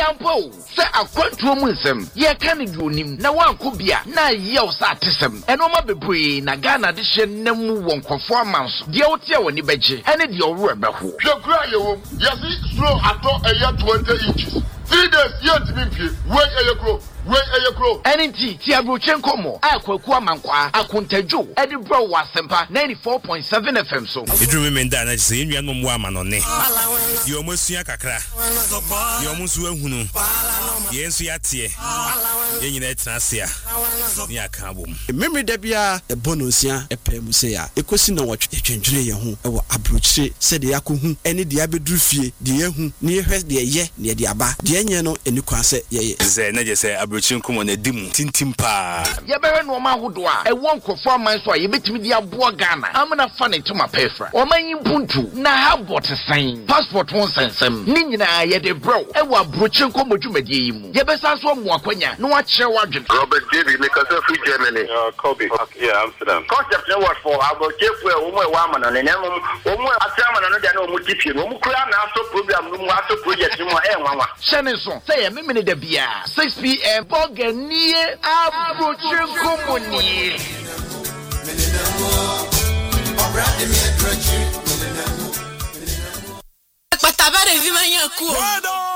ampo se akwantuo mu nsem ye ka ne dionim na wanko bia na yew sa atesem eno ma bebree na Ghana de hye namu wonkofo amanso de wote woni beje ene de owro beho hwekura yewom yesi slow ato eya 20 inches 3 days yet me wey eyekro Enti ti abrochen komo akwaku amankwa akontadwo edi bro wasempa 94.7 FM so edru me nda na se enua no mo amanone ye omosua kakra ye omusu ahunu ye ensu yatie ye nyina etrasia ni aka bom memre da bia ebonosia epemuse ya ekosi na wotwe etwendwene ye ho ewo abrochire se de yakohu ene de abedru fie de yehu ne yehwe de ye ne de aba de enye no enikwa se ye ze na je se abrochire komo na dimu tintim pa ye bewe no ma hodo a ewo nkofo aman so a ye betimi de aboa Ghana amna fa ne tuma pefra o manyi mpuntu na habot sign passport won sensem ni nyina ye de bro ewo abrochire komo dwumadie yi mu ye besa so mo akwanya no a kire wadwen Robert David because of free Germany Kobe yeah Amsterdam concept no what for abrochire fu e wo mo e wa amana ne nemo wo mo atrama no de na o mo tipie no mo kura na aso program no mo aso project mo e nwanwa shene so say ye memene da bia 6 p.m. Genie abrochire komoni Patabare vi manyaku